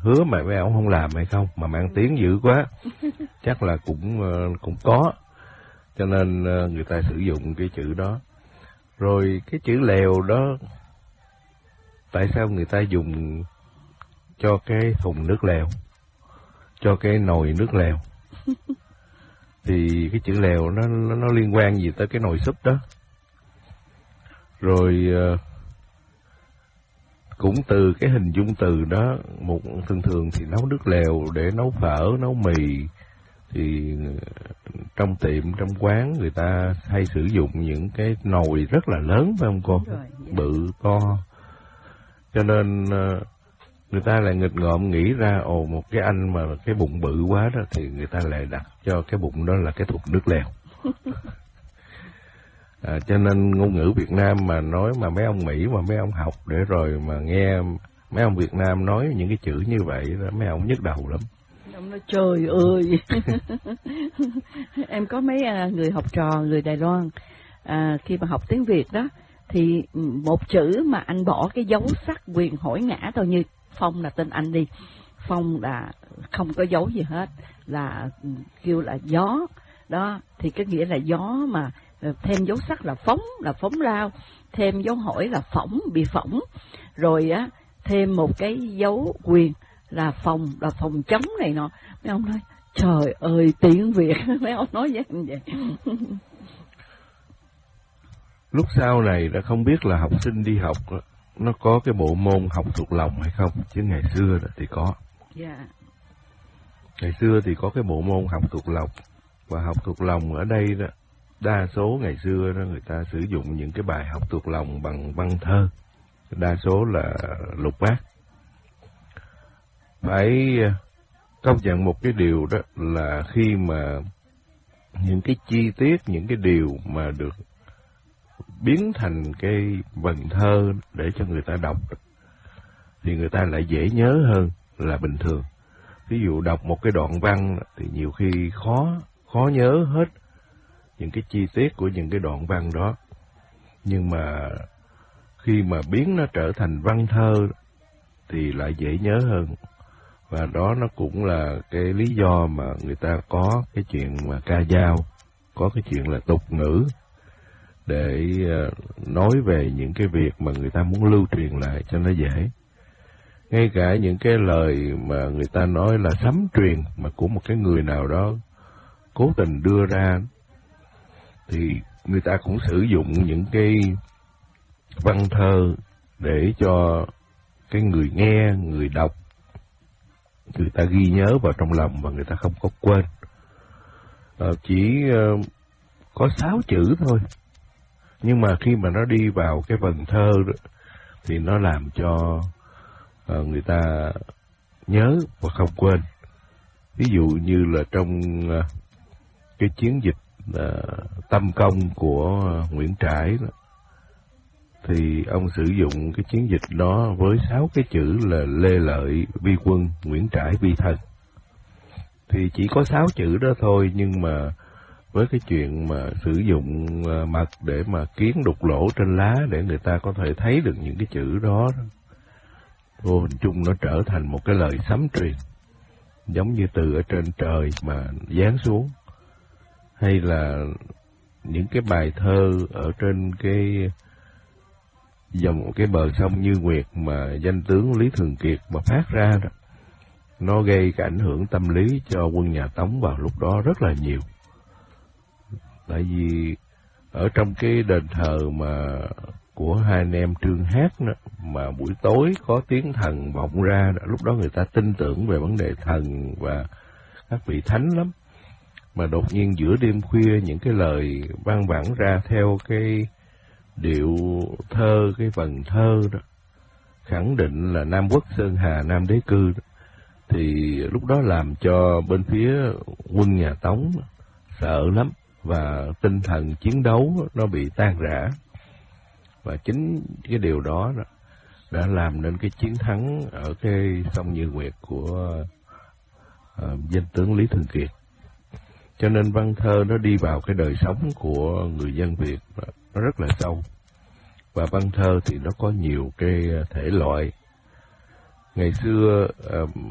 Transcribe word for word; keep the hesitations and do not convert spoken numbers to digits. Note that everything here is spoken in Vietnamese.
hứa mà mấy ông không làm hay không, mà mang tiếng dữ quá, chắc là cũng cũng có, cho nên người ta sử dụng cái chữ đó. Rồi cái chữ lèo đó, tại sao người ta dùng cho cái thùng nước lèo, cho cái nồi nước lèo? Thì cái chữ lèo nó, nó nó liên quan gì tới cái nồi súp đó. Rồi cũng từ cái hình dung từ đó, một thường thường thì nấu nước lèo để nấu phở, nấu mì, thì trong tiệm, trong quán người ta hay sử dụng những cái nồi rất là lớn, phải không cô? Rồi, dạ. Bự to. Cho nên người ta lại nghịch ngợm nghĩ ra, ồ, một cái anh mà cái bụng bự quá đó, thì người ta lại đặt cho cái bụng đó là cái thùng nước lèo. À, cho nên ngôn ngữ Việt Nam mà nói mà mấy ông Mỹ mà mấy ông học để rồi mà nghe mấy ông Việt Nam nói những cái chữ như vậy đó, mấy ông nhức đầu lắm. Ông nói trời ơi. Em có mấy người học trò người Đài Loan, à, khi mà học tiếng Việt đó, thì một chữ mà anh bỏ cái dấu sắc quyền hỏi ngã thôi, như Phong là tên anh đi, Phong là không có dấu gì hết, là kêu là gió đó, thì cái nghĩa là gió, mà thêm dấu sắc là phóng, là phóng lao, thêm dấu hỏi là phỏng, bị phỏng, rồi á thêm một cái dấu quyền là phòng, là phòng chống này nọ. Mấy ông nói trời ơi tiếng Việt. Mấy ông nói với em vậy. Lúc sau này đã không biết là học sinh đi học nó có cái bộ môn học thuộc lòng hay không, chứ ngày xưa thì có. Yeah. Ngày xưa thì có cái bộ môn học thuộc lòng, và học thuộc lòng ở đây đó, đa số ngày xưa đó người ta sử dụng những cái bài học thuộc lòng bằng văn thơ, đa số là lục bát. Phải công nhận một cái điều đó là khi mà những cái chi tiết, những cái điều mà được biến thành cái vần thơ để cho người ta đọc, thì người ta lại dễ nhớ hơn là bình thường. Ví dụ đọc một cái đoạn văn thì nhiều khi khó, khó nhớ hết những cái chi tiết của những cái đoạn văn đó. Nhưng mà khi mà biến nó trở thành văn thơ thì lại dễ nhớ hơn. Và đó nó cũng là cái lý do mà người ta có cái chuyện mà ca dao, có cái chuyện là tục ngữ, để nói về những cái việc mà người ta muốn lưu truyền lại cho nó dễ. Ngay cả những cái lời mà người ta nói là sấm truyền mà của một cái người nào đó cố tình đưa ra, thì người ta cũng sử dụng những cái văn thơ để cho cái người nghe, người đọc, người ta ghi nhớ vào trong lòng và người ta không có quên. À, chỉ uh, có sáu chữ thôi, nhưng mà khi mà nó đi vào cái vần thơ đó, thì nó làm cho uh, người ta nhớ và không quên. Ví dụ như là trong uh, cái chiến dịch uh, Tâm Công của uh, Nguyễn Trãi đó, thì ông sử dụng cái chiến dịch đó với sáu cái chữ là Lê Lợi vi quân, Nguyễn Trãi vi thân. Thì chỉ có sáu chữ đó thôi, nhưng mà với cái chuyện mà sử dụng mật để mà kiến đục lỗ trên lá để người ta có thể thấy được những cái chữ đó, vô hình chung nó trở thành một cái lời sấm truyền, giống như từ ở trên trời mà giáng xuống. Hay là những cái bài thơ ở trên cái dòng cái bờ sông Như Nguyệt mà danh tướng Lý Thường Kiệt mà phát ra đó, nó gây cái ảnh hưởng tâm lý cho quân nhà Tống vào lúc đó rất là nhiều. Tại vì ở trong cái đền thờ mà của hai anh em Trương Hát đó, mà buổi tối có tiếng thần vọng ra đó, lúc đó người ta tin tưởng về vấn đề thần và các vị thánh lắm. Mà đột nhiên giữa đêm khuya những cái lời vang vẳng ra theo cái điệu thơ, cái vần thơ đó, khẳng định là Nam Quốc Sơn Hà Nam Đế Cư đó, thì lúc đó làm cho bên phía quân nhà Tống sợ lắm, và tinh thần chiến đấu nó bị tan rã. Và chính cái điều đó, đó đã làm nên cái chiến thắng ở cái sông Như Nguyệt của uh, danh tướng Lý Thường Kiệt. Cho nên văn thơ nó đi vào cái đời sống của người dân Việt nó rất là sâu. Và văn thơ thì nó có nhiều cái thể loại. Ngày xưa uh,